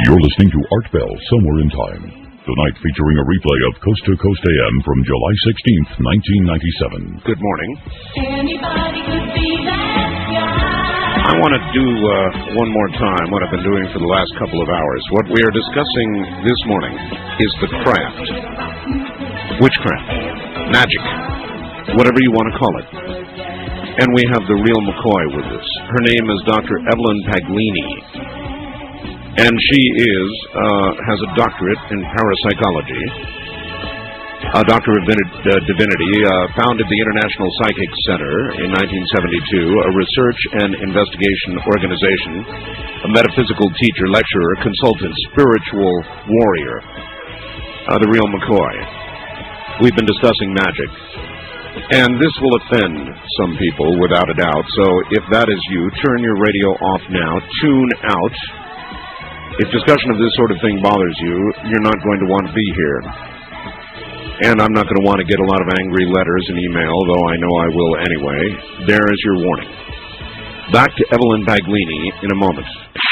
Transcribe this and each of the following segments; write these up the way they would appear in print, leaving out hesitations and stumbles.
You're listening to Art Bell Somewhere in Time, tonight featuring a replay of Coast to Coast AM from July 16th, 1997. Good morning. Anybody could be that guy. I want to do one more time what I've been doing for the last couple of hours. What we are discussing this morning is the craft, witchcraft, magic, whatever you want to call it. And we have the real McCoy with us. Her name is Dr. Evelyn Paglini. And she has a doctorate in parapsychology, a doctor of divinity, founded the International Psychic Center in 1972, a research and investigation organization, a metaphysical teacher, lecturer, consultant, spiritual warrior, the real McCoy. We've been discussing magic, and this will offend some people without a doubt, so if that is you, turn your radio off now, tune out. If discussion of this sort of thing bothers you, you're not going to want to be here. And I'm not going to want to get a lot of angry letters and email, though I know I will anyway. There is your warning. Back to Evelyn Paglini in a moment.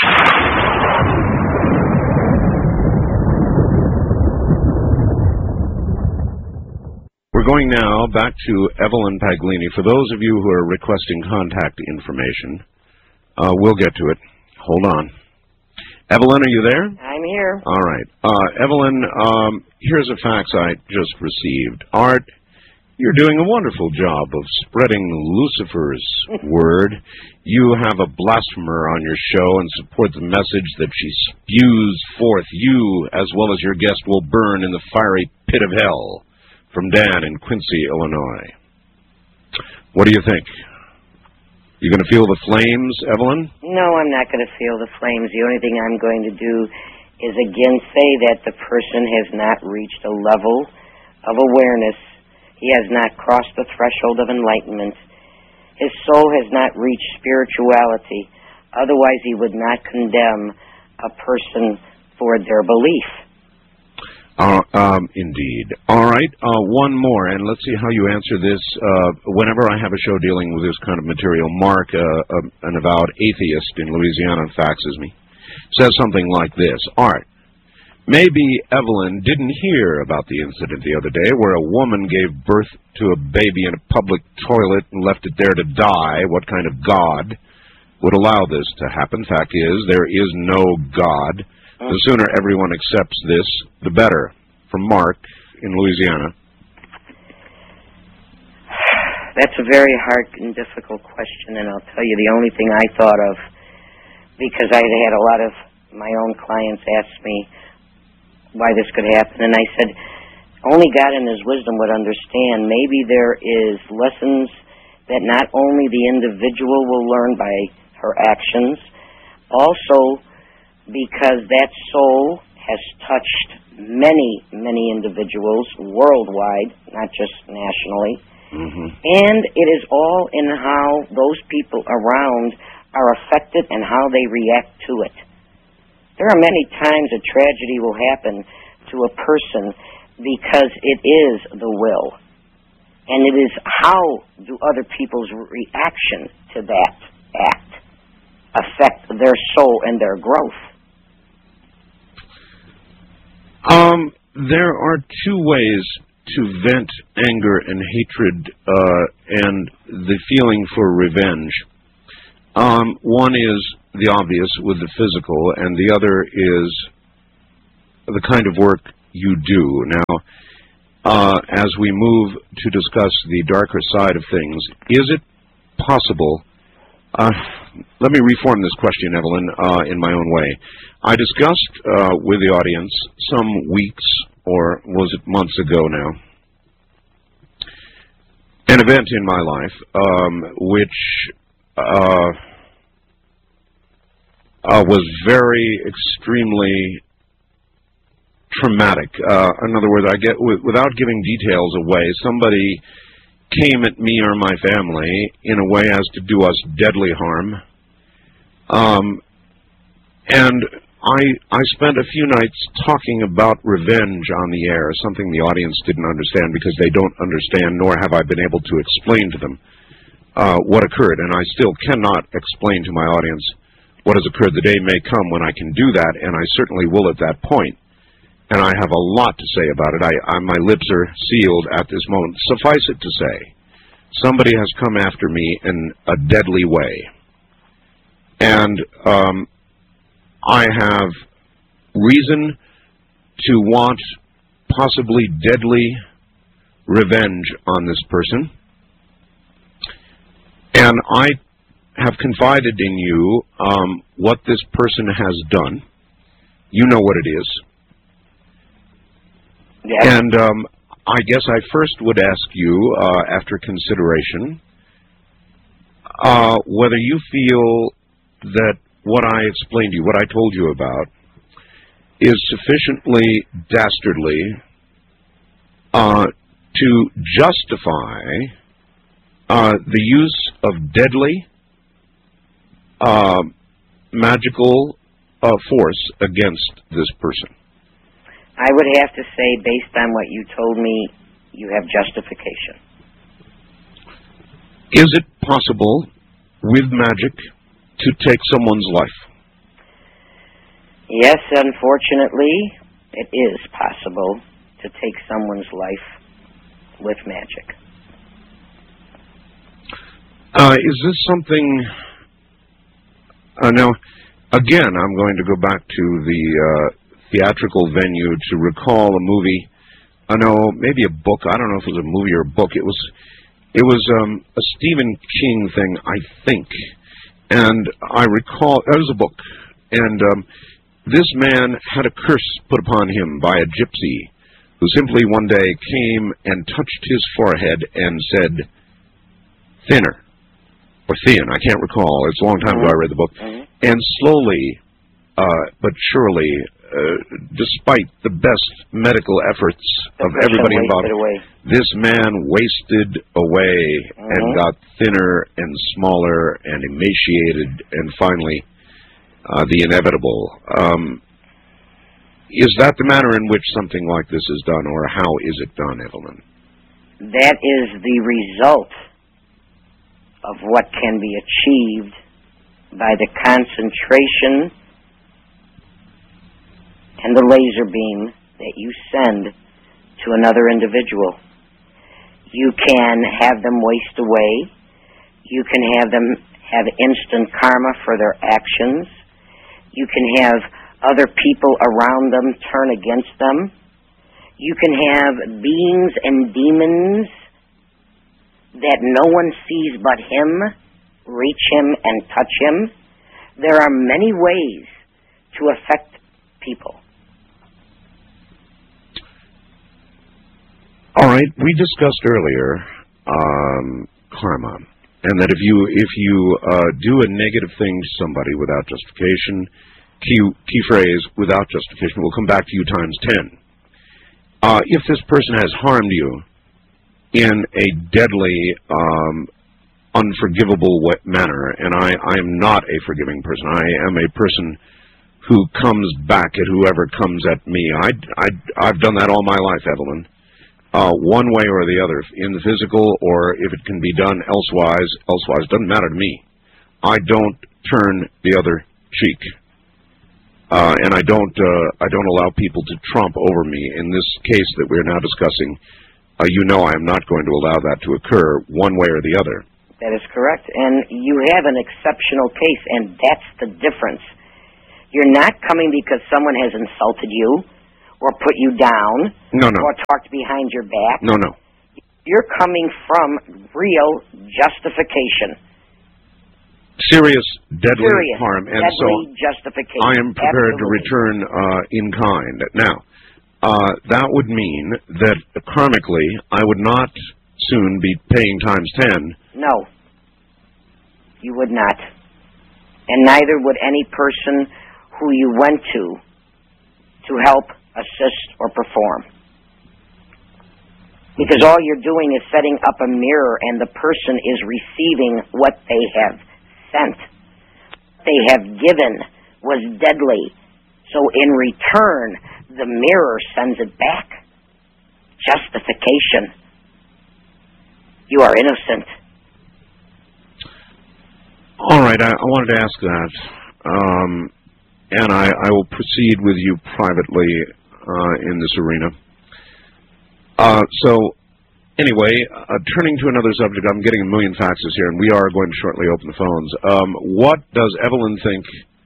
We're going now back to Evelyn Paglini. For those of you who are requesting contact information, we'll get to it. Hold on. Evelyn, are you there? I'm here. All right. Evelyn, here's a fax I just received. Art, you're doing a wonderful job of spreading Lucifer's word. You have a blasphemer on your show and support the message that she spews forth. You, as well as your guest, will burn in the fiery pit of hell. From Dan in Quincy, Illinois. What do you think? You going to feel the flames, Evelyn? No, I'm not going to feel the flames. The only thing I'm going to do is again say that the person has not reached a level of awareness. He has not crossed the threshold of enlightenment. His soul has not reached spirituality. Otherwise, he would not condemn a person for their belief. Indeed. All right, one more, and let's see how you answer this. Whenever I have a show dealing with this kind of material, Mark, an avowed atheist in Louisiana, faxes me, says something like this. Art, maybe Evelyn didn't hear about the incident the other day where a woman gave birth to a baby in a public toilet and left it there to die. What kind of God would allow this to happen? Fact is, there is no God. The sooner everyone accepts this, the better. From Mark in Louisiana. That's a very hard and difficult question, and I'll tell you the only thing I thought of, because I had a lot of my own clients ask me why this could happen, and I said, only God in His wisdom would understand. Maybe there is lessons that not only the individual will learn by her actions, also because that soul has touched many, many individuals worldwide, not just nationally. Mm-hmm. And it is all in how those people around are affected and how they react to it. There are many times a tragedy will happen to a person because it is the will. And it is how do other people's reaction to that act affect their soul and their growth. There are two ways to vent anger and hatred and the feeling for revenge. One is the obvious with the physical, and the other is the kind of work you do. Now, as we move to discuss the darker side of things, is it possible... let me reform this question, Evelyn, in my own way. I discussed with the audience some weeks, or was it months ago now, an event in my life which was very extremely traumatic. In other words, without giving details away, somebody came at me or my family in a way as to do us deadly harm. And I spent a few nights talking about revenge on the air, something the audience didn't understand because they don't understand, nor have I been able to explain to them what occurred. And I still cannot explain to my audience what has occurred. The day may come when I can do that, and I certainly will at that point. And I have a lot to say about it. My lips are sealed at this moment. Suffice it to say, somebody has come after me in a deadly way. And I have reason to want possibly deadly revenge on this person. And I have confided in you what this person has done. You know what it is. Yes. And I guess I first would ask you, after consideration, whether you feel that what I explained to you, what I told you about, is sufficiently dastardly to justify the use of deadly magical force against this person. I would have to say, based on what you told me, you have justification. Is it possible, with magic, to take someone's life? Yes, unfortunately, it is possible to take someone's life with magic. Is this something... now, again, I'm going to go back to the theatrical venue to recall a movie. Maybe a book. I don't know if it was a movie or a book. It was a Stephen King thing, I think. And I recall, it was a book. And this man had a curse put upon him by a gypsy who simply one day came and touched his forehead and said, "Thinner," or "Thin," I can't recall. It's a long time ago I read the book. And slowly, but surely, despite the best medical efforts of everybody involved, this man wasted away and got thinner and smaller and emaciated, and finally, the inevitable. Is that the manner in which something like this is done, or how is it done, Evelyn? That is the result of what can be achieved by the concentration and the laser beam that you send to another individual. You can have them waste away. You can have them have instant karma for their actions. You can have other people around them turn against them. You can have beings and demons that no one sees but him reach him and touch him. There are many ways to affect people. All right, we discussed earlier karma, and that if you do a negative thing to somebody without justification, key phrase, without justification, will come back to you times 10. If this person has harmed you in a deadly, unforgivable manner, and I am not a forgiving person, I am a person who comes back at whoever comes at me. I've done that all my life, Evelyn. One way or the other, in the physical, or if it can be done elsewise, doesn't matter to me. I don't turn the other cheek, and I don't allow people to trump over me. In this case that we're now discussing, I am not going to allow that to occur one way or the other. That is correct, and you have an exceptional case, and that's the difference. You're not coming because someone has insulted you, or put you down, or talked behind your back. No. You're coming from real justification. Serious, deadly harm. And deadly justification. I am prepared to return in kind. Now, that would mean that karmically, I would not soon be paying times 10. No, you would not. And neither would any person who you went to help, assist, or perform. Because all you're doing is setting up a mirror, and the person is receiving what they have sent. What they have given was deadly. So in return, the mirror sends it back. Justification. You are innocent. All right, I wanted to ask that. and I will proceed with you privately in this arena. So, anyway, turning to another subject, I'm getting a million faxes here, and we are going to shortly open the phones. What does Evelyn think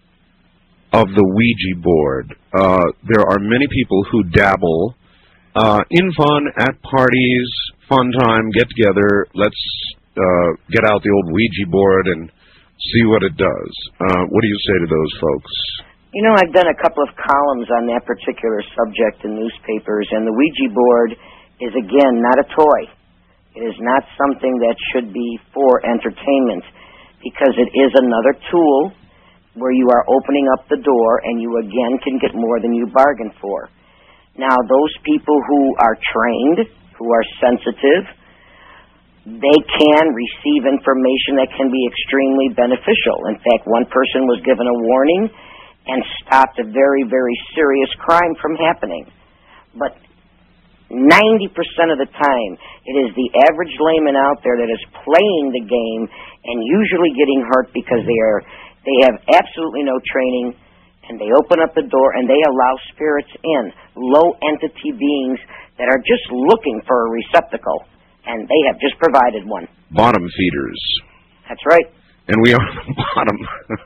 of the Ouija board? There are many people who dabble in fun, at parties, fun time, get together, let's get out the old Ouija board and see what it does. What do you say to those folks? You know, I've done a couple of columns on that particular subject in newspapers, and the Ouija board is, again, not a toy. It is not something that should be for entertainment, because it is another tool where you are opening up the door and you, again, can get more than you bargained for. Now, those people who are trained, who are sensitive, they can receive information that can be extremely beneficial. In fact, one person was given a warning and stopped a very, very serious crime from happening. But 90% of the time, it is the average layman out there that is playing the game and usually getting hurt because they have absolutely no training, and they open up the door and they allow spirits in, low entity beings that are just looking for a receptacle, and they have just provided one. Bottom feeders. That's right. And we are on the bottom.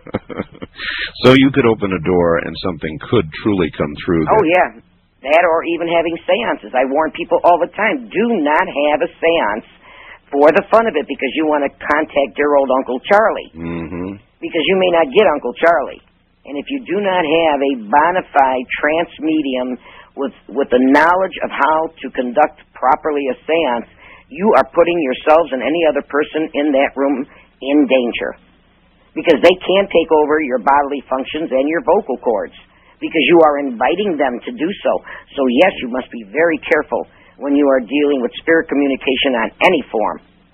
So you could open a door and something could truly come through there. Oh, yeah. That or even having seances. I warn people all the time, do not have a seance for the fun of it because you want to contact dear old Uncle Charlie. Mm-hmm. Because you may not get Uncle Charlie. And if you do not have a bona fide trance medium with the knowledge of how to conduct properly a seance, you are putting yourselves and any other person in that room in danger. Because they can take over your bodily functions and your vocal cords. Because you are inviting them to do so. So yes, you must be very careful when you are dealing with spirit communication on any form.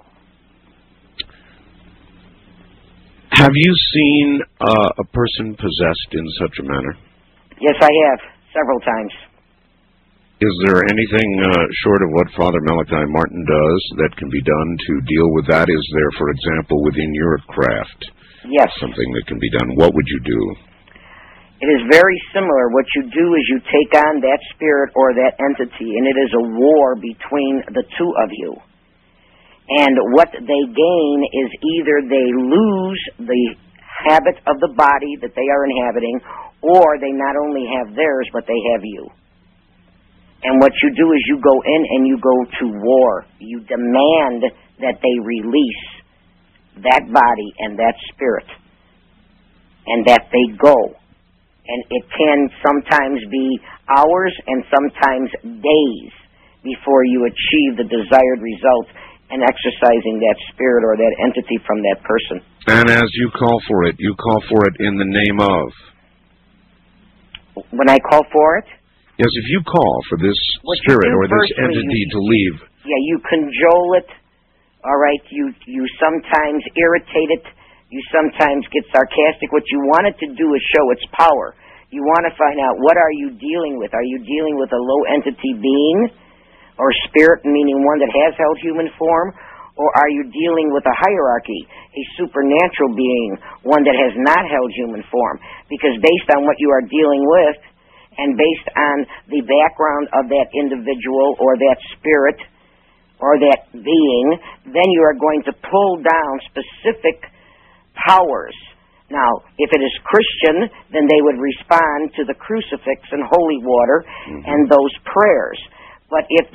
Have you seen a person possessed in such a manner? Yes, I have. Several times. Is there anything short of what Father Malachi Martin does that can be done to deal with that? Is there, for example, within your craft, yes, something that can be done? What would you do? It is very similar. What you do is you take on that spirit or that entity, and it is a war between the two of you. And what they gain is either they lose the habit of the body that they are inhabiting, or they not only have theirs, but they have you. And what you do is you go in and you go to war. You demand that they release that body and that spirit, and that they go. And it can sometimes be hours and sometimes days before you achieve the desired result in exercising that spirit or that entity from that person. And as you call for it in the name of? When I call for it? Yes, if you call for this spirit or this entity to leave. Yeah, you cajole it, all right? You sometimes irritate it. You sometimes get sarcastic. What you want it to do is show its power. You want to find out, what are you dealing with? Are you dealing with a low entity being or spirit, meaning one that has held human form? Or are you dealing with a hierarchy, a supernatural being, one that has not held human form? Because based on what you are dealing with and based on the background of that individual or that spirit or that being, then you are going to pull down specific powers. Now, if it is Christian, then they would respond to the crucifix and holy water and those prayers. But if